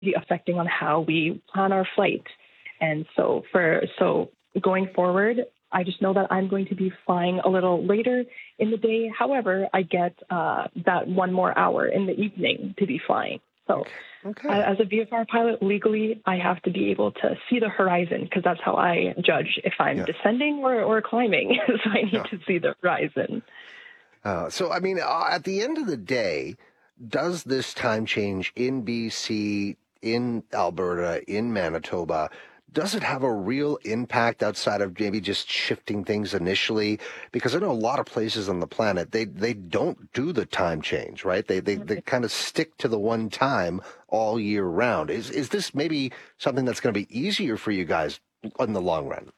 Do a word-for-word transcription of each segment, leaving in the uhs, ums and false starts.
affecting on how we plan our flight. And so for so going forward, I just know that I'm going to be flying a little later in the day. However, I get uh, that one more hour in the evening to be flying. So Okay. uh, as a V F R pilot, legally, I have to be able to see the horizon because that's how I judge if I'm Yeah. descending or, or climbing. So I need Yeah. to see the horizon. Uh, so, I mean, uh, at the end of the day, does this time change in B C, in Alberta, in Manitoba, does it have a real impact outside of maybe just shifting things initially? Because I know a lot of places on the planet, they, they don't do the time change, right? They, they, they kind of stick to the one time all year round. Is, is this maybe something that's going to be easier for you guys in the long run?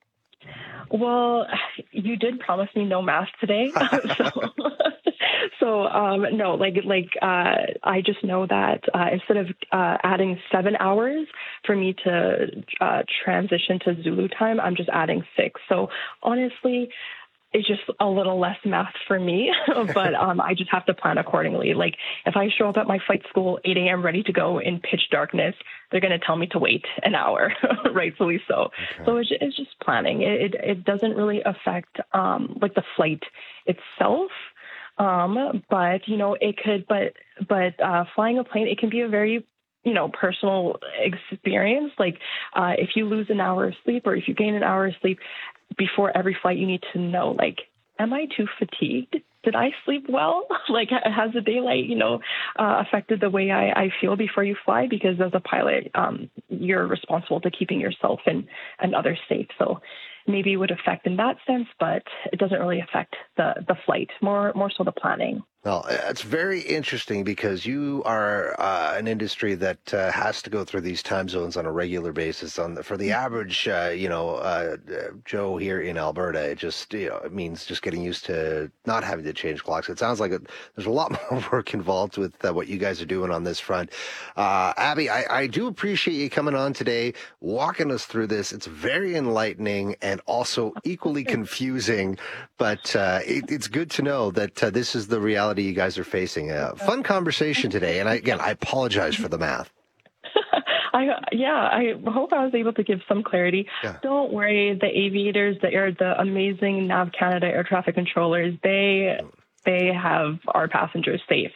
Well, you did promise me no math today, so so um, no, like like uh, I just know that uh, instead of uh, adding seven hours for me to uh, transition to Zulu time, I'm just adding six. So honestly, it's just a little less math for me, but um, I just have to plan accordingly. Like if I show up at my flight school eight a.m. ready to go in pitch darkness, they're going to tell me to wait an hour, rightfully so. Okay. So it's, it's just planning. It, it, it doesn't really affect um, like the flight itself. Um, but, you know, it could, but, but uh, flying a plane, it can be a very you know, personal experience. Like uh, if you lose an hour of sleep or if you gain an hour of sleep before every flight, you need to know, like, am I too fatigued? Did I sleep well? Like, has the daylight, you know, uh, affected the way I, I feel before you fly? Because as a pilot, um, you're responsible to keeping yourself and, and others safe. So maybe it would affect in that sense, but it doesn't really affect the, the flight, more, more so the planning. Well, it's very interesting because you are uh, an industry that uh, has to go through these time zones on a regular basis. On the, for the average, uh, you know, uh, Joe here in Alberta, it just you know it means just getting used to not having to change clocks. It sounds like it, there's a lot more work involved with uh, what you guys are doing on this front. Uh, Abby, I, I do appreciate you coming on today, walking us through this. It's very enlightening and also equally confusing, but uh, it, it's good to know that uh, this is the reality you guys are facing. A fun conversation today, and I, again, I apologize for the math. I yeah, I hope I was able to give some clarity. Yeah. Don't worry, the aviators, the air, the amazing Nav Canada air traffic controllers, they they have our passengers safe.